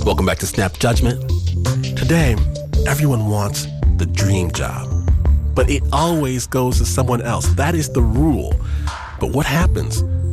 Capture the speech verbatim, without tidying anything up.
Welcome back to Snap Judgment. Today, everyone wants the dream job, but it always goes to someone else. That is the rule. But what happens